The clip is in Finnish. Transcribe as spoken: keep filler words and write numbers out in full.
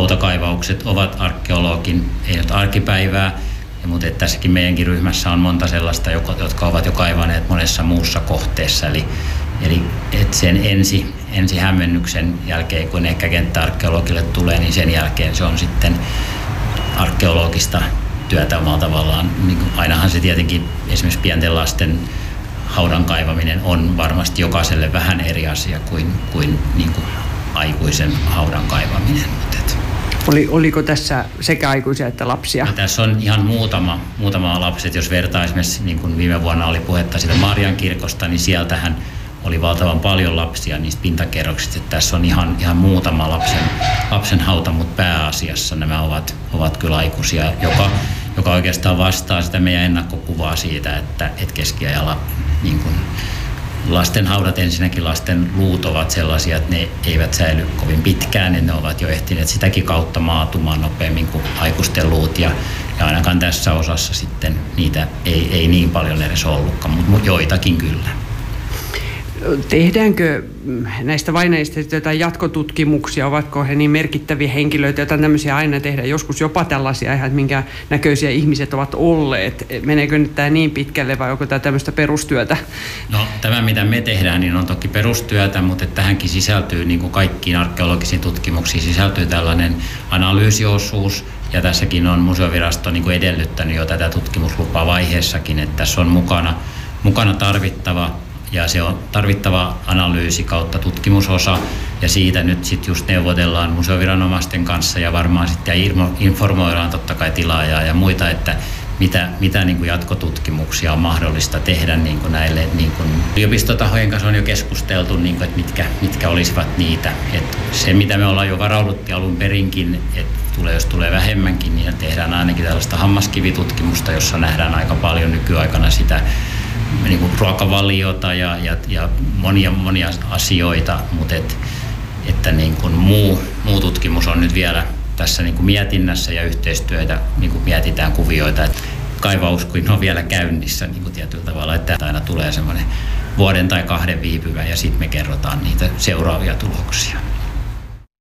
hautakaivaukset ovat arkeologin, ei nyt arkipäivää, mutta tässäkin meidänkin ryhmässä on monta sellaista, jotka ovat jo kaivaneet monessa muussa kohteessa. Eli, eli et sen ensi, ensi hämmennyksen jälkeen, kun ehkä kenttäarkeologille tulee, niin sen jälkeen se on sitten arkeologista työtä omalla tavallaan. Niin ainahan se tietenkin esimerkiksi pienten lasten haudan kaivaminen on varmasti jokaiselle vähän eri asia kuin, kuin, niin kuin aikuisen haudan kaivaminen. Oli, oliko tässä sekä aikuisia että lapsia? No, tässä on ihan muutama, muutama lapset. Jos vertaa esimerkiksi, niin kuin viime vuonna oli puhetta siitä Marian kirkosta, niin sieltähän oli valtavan paljon lapsia niistä pintakerroksista. Tässä on ihan, ihan muutama lapsen, lapsen hauta, mutta pääasiassa nämä ovat, ovat kyllä aikuisia, joka, joka oikeastaan vastaa sitä meidän ennakkokuvaa siitä, että, että keskiajalla niin kuin lasten haudat, ensinnäkin lasten luut ovat sellaisia, että ne eivät säily kovin pitkään, että ne ovat jo ehtineet sitäkin kautta maatumaan nopeammin kuin aikuisten luut. Ja, ja ainakaan tässä osassa sitten niitä ei, ei niin paljon edes ollutkaan, mutta joitakin kyllä. Tehdäänkö näistä vainajista jotain jatkotutkimuksia? Ovatko he niin merkittäviä henkilöitä, joita tämmöisiä aina tehdään? Joskus jopa tällaisia, ihan minkä näköisiä ihmiset ovat olleet. Meneekö nyt tämä niin pitkälle vai onko tämä tämmöistä perustyötä? No tämä mitä me tehdään niin on toki perustyötä, mutta tähänkin sisältyy niin kuin kaikkiin arkeologisiin tutkimuksiin sisältyy tällainen analyysiosuus. Ja tässäkin on museovirasto niin kuin edellyttänyt jo tätä tutkimuslupaa vaiheessakin, että tässä on mukana, mukana tarvittava ja se on tarvittava analyysi kautta tutkimusosa ja siitä nyt sitten just neuvotellaan museoviranomaisten kanssa ja varmaan sitten informoidaan totta kai tilaajaa ja muita, että mitä, mitä niin kuin jatkotutkimuksia on mahdollista tehdä niin kuin näille niin kuin yliopistotahojen kanssa on jo keskusteltu, niin kuin, että mitkä, mitkä olisivat niitä. Että se mitä me ollaan jo varauduttu alun perinkin, että tulee, jos tulee vähemmänkin, niin tehdään ainakin tällaista hammaskivitutkimusta, jossa nähdään aika paljon nykyaikana sitä niin kuin ruokavaliota ja, ja, ja monia, monia asioita, mutta et, että niin kuin muu, muu tutkimus on nyt vielä tässä niin kuin mietinnässä ja yhteistyötä niin kuin mietitään kuvioita, että kaivaus kuin on vielä käynnissä niin kuin tietyllä tavalla, että aina tulee semmoinen vuoden tai kahden viipyvä ja sitten me kerrotaan niitä seuraavia tuloksia.